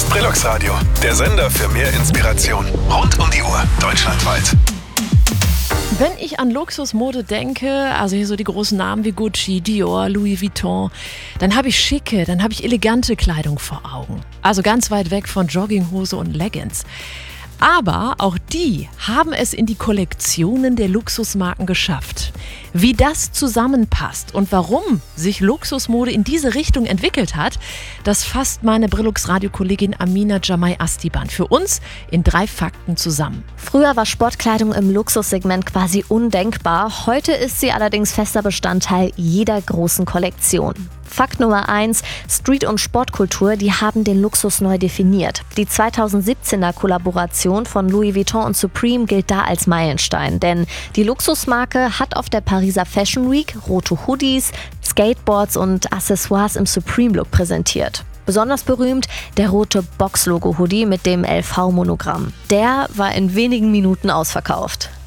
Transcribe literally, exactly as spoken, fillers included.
ist Brillux Radio, der Sender für mehr Inspiration. Rund um die Uhr, deutschlandweit. Wenn ich an Luxusmode denke, also hier so die großen Namen wie Gucci, Dior, Louis Vuitton, dann habe ich schicke, dann habe ich elegante Kleidung vor Augen. Also ganz weit weg von Jogginghose und Leggings. Aber auch die haben es in die Kollektionen der Luxusmarken geschafft. Wie das zusammenpasst und warum sich Luxusmode in diese Richtung entwickelt hat, das fasst meine Brillux-Radio-Kollegin Amina Jamai Astiban für uns in drei Fakten zusammen. Früher war Sportkleidung im Luxussegment quasi undenkbar. Heute ist sie allerdings fester Bestandteil jeder großen Kollektion. Fakt Nummer eins, Street- und Sportkultur, die haben den Luxus neu definiert. Die zweitausendsiebzehner Kollaboration von Louis Vuitton und Supreme gilt da als Meilenstein, denn die Luxusmarke hat auf der Pariser Fashion Week rote Hoodies, Skateboards und Accessoires im Supreme-Look präsentiert. Besonders berühmt der rote Box-Logo-Hoodie mit dem L V-Monogramm. Der war in wenigen Minuten ausverkauft.